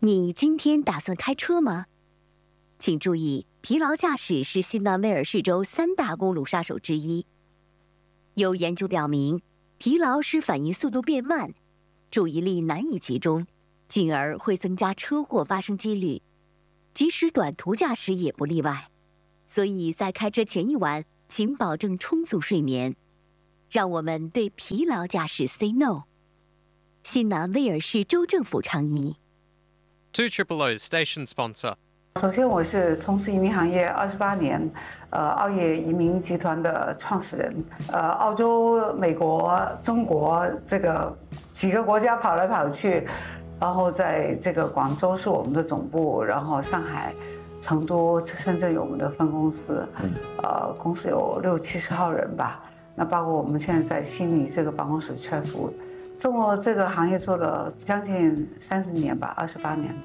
你今天打算开车吗？请注意，疲劳驾驶是新南威尔士州3大公路杀手之一。有研究表明，疲劳使反应速度变慢，注意力难以集中，进而会增加车祸发生几率，即使短途驾驶也不例外。所以在开车前一晚，请保证充足睡眠。让我们对疲劳驾驶 say no。新南威尔士州政府倡议。 200 station sponsor。 首先，我是从事移民行业28年，澳业移民集团的创始人。澳洲、美国、中国这个几个国家跑来跑去，然后在这个广州是我们的总部，然后上海、成都、深圳有我们的分公司，公司有60-70号人吧。那包括我们现在在悉尼这个办公室，Chatswood，做这个行业做了将近30年吧，28年。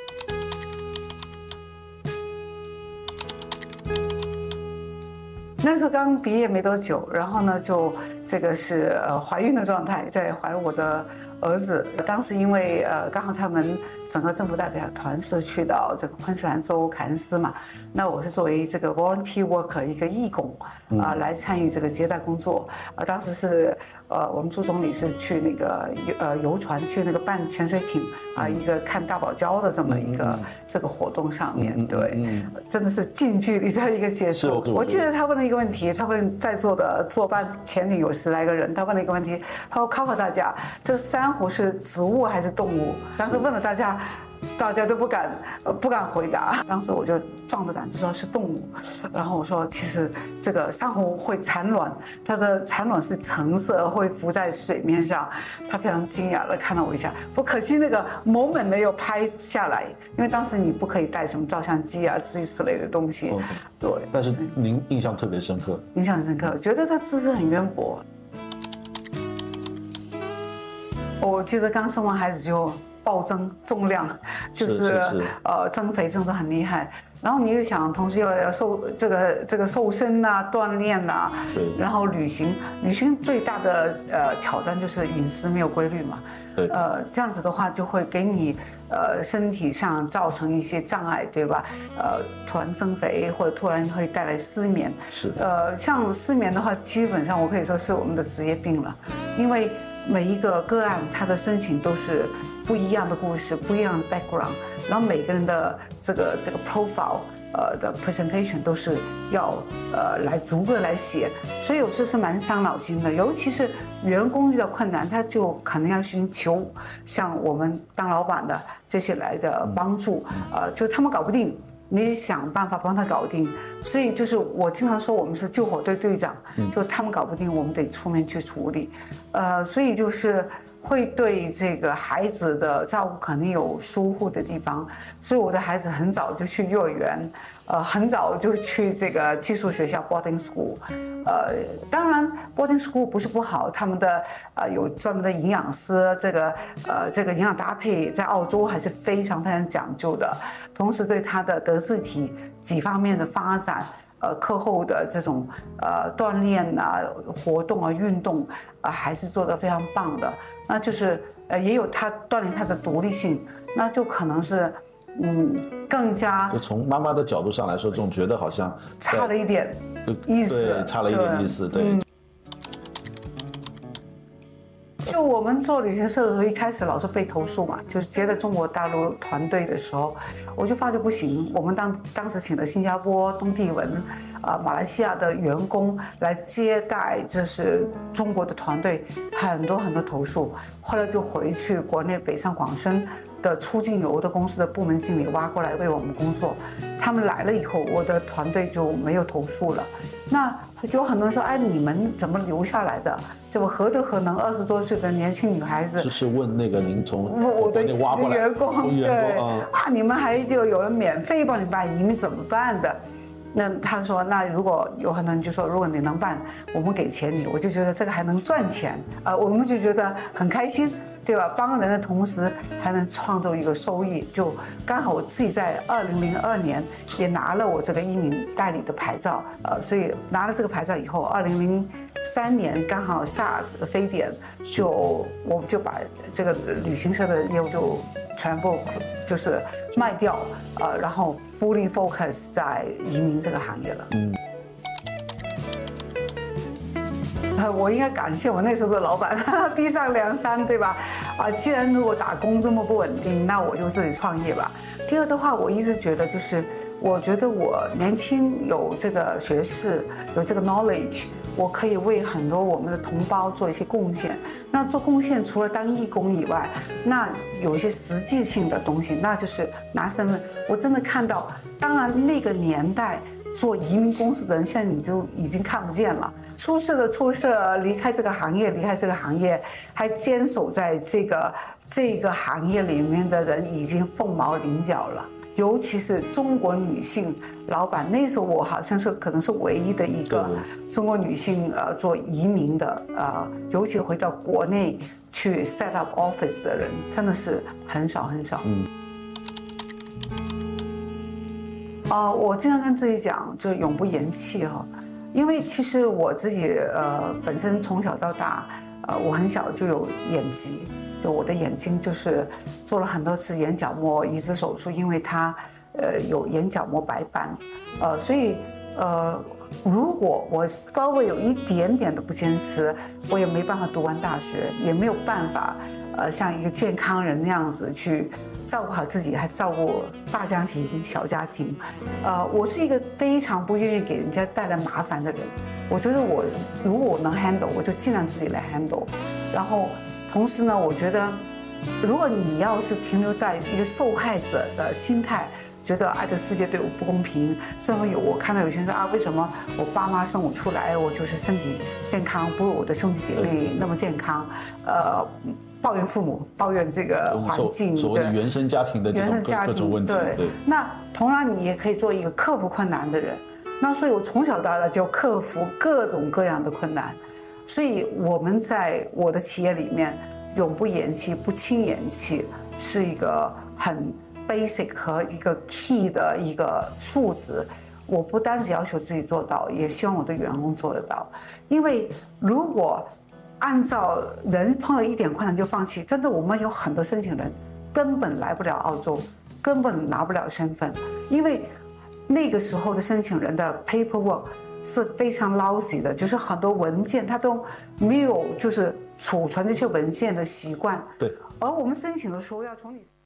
那时候刚毕业没多久，然后呢，就这个是怀孕的状态，在怀我的儿子。当时因为刚好他们整个政府代表团是去到这个昆士兰州凯恩斯嘛，那我是作为这个 volunteer worker 一个义工来参与这个接待工作。当时是我们朱总理是去那个游船去那个办潜水艇一个看大堡礁的这么一个这个活动上面，对，真的是近距离的一个接触。我记得他问了一个问题，他问在座的坐办潜艇有10来个人，他问了一个问题，他说考大家，这珊瑚是植物还是动物？当时问了大家。大家都不敢回答，当时我就壮着胆子说是动物，然后我说其实这个珊瑚会产卵，它的产卵是橙色，会浮在水面上。他非常惊讶的看了我一下，不可惜那个 moment 没有拍下来，因为当时你不可以带什么照相机啊之类的东西。对， 但是您印象特别深刻， 印象很深刻，觉得他知识很渊博。我记得刚生完孩子就暴增重量，就是增肥增得很厉害。然后你又想，同时要这个瘦身啊、锻炼啊， 对， 然后旅行最大的挑战就是饮食没有规律嘛。 对， 这样子的话就会给你身体上造成一些障碍，对吧？突然增肥或者突然会带来失眠。 是， 像失眠的话，基本上我可以说是我们的职业病了，因为每一个个案他的申请都是不一样的故事，不一样的 background， 然后每个人的这个 profile 的 presentation 都是要来逐个来写，所以有时候是蛮伤脑筋的，尤其是员工遇到困难，他就可能要寻求像我们当老板的这些来的帮助，就他们搞不定，你想办法帮他搞定。所以就是我经常说我们是救火队队长，就他们搞不定，我们得出面去处理。所以就是会对这个孩子的照顾肯定有疏忽的地方，所以我的孩子很早就去幼儿园，很早就去这个寄宿学校 boarding school。当然 boarding school 不是不好，他们的有专门的营养师，这个营养搭配在澳洲还是非常非常讲究的，同时对他的德智体几方面的发展。课后的这种锻炼啊、活动啊、运动还是做得非常棒的。那就是也有他锻炼他的独立性，那就可能是更加就从妈妈的角度上来说，总觉得好像差了一点意思， 对，差了一点意思，对。 就我们做旅行社的时候，一开始老是被投诉嘛，就是接待中国大陆团队的时候，我就发觉不行。我们当时请了新加坡、东帝汶、马来西亚的员工来接待，就是中国的团队，很多投诉。后来就回去国内北上广深的出境游的公司的部门经理挖过来为我们工作，他们来了以后，我的团队就没有投诉了。那有很多人说，哎，你们怎么留下来的？这么何德何能，20多岁的年轻女孩子。 是问那个您从我的挖过来员工，对你们还就有人免费帮你办移民怎么办的？那他说，那如果有很多人就说，如果你能办，我们给钱你，我就觉得这个还能赚钱，我们就觉得很开心。 对吧？帮人的同时还能创造一个收益，就刚好我自己在2002年也拿了我这个移民代理的牌照，所以拿了这个牌照以后，2003年刚好 SARS 的非典，我们就把这个旅行社的业务就全部就是卖掉，然后 fully focus 在移民这个行业了。我应该感谢我那时候的老板，逼上梁山，对吧？既然如果打工这么不稳定，那我就自己创业吧。第二的话，我一直觉得就是，我觉得我年轻有这个学识，有这个 knowledge， 我可以为很多我们的同胞做一些贡献。那做贡献除了当义工以外，那有一些实际性的东西，那就是拿身份。我真的看到，当然那个年代做移民公司的人，现在你就已经看不见了。出事的出事，离开这个行业，还坚守在这个行业里面的人已经凤毛麟角了。尤其是中国女性老板，那时候我好像是可能是唯一的一个中国女性做移民的尤其回到国内去 set up office 的人，真的是很少很少。我经常跟自己讲，就永不言弃哈。因为其实我自己本身从小到大，我很小就有眼疾，就我的眼睛就是做了很多次眼角膜移植手术，因为它有眼角膜白斑，所以如果我稍微有一点点的不坚持，我也没办法读完大学，也没有办法像一个健康人那样子去照顾好自己，还照顾大家庭、小家庭。我是一个非常不愿意给人家带来麻烦的人。我觉得如果我能 handle， 我就尽量自己来 handle。然后，同时呢，我觉得，如果你要是停留在一个受害者的心态，觉得这世界对我不公平，甚至我看到有些人说为什么我爸妈生我出来，我就是身体健康不如我的兄弟姐妹那么健康，抱怨父母，抱怨这个环境， 所谓的原生家庭的各种问题。 对，那同样你也可以做一个克服困难的人。那所以我从小到大就克服各种各样的困难。所以我们在我的企业里面，永不言弃，不轻言弃，是一个很 basic 和一个 key 的一个数值。我不单只要求自己做到，也希望我的员工做得到。因为如果按照人碰到一点困难就放弃，真的我们有很多申请人根本来不了澳洲，根本拿不了身份，因为那个时候的申请人的 paperwork 是非常 lousy 的，就是很多文件他都没有就是储存这些文件的习惯。 对， 而我们申请的时候要从你